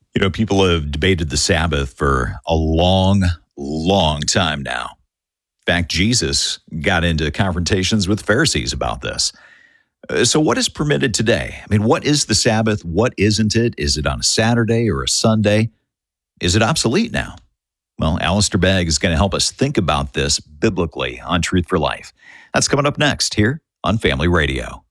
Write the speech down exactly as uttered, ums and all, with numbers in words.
You know, people have debated the Sabbath for a long, long time now. In fact, Jesus got into confrontations with Pharisees about this. Uh, So, what is permitted today? I mean, what is the Sabbath? What isn't it? Is it on a Saturday or a Sunday? Is it obsolete now? Well, Alistair Begg is going to help us think about this biblically on Truth for Life. That's coming up next here on Family Radio.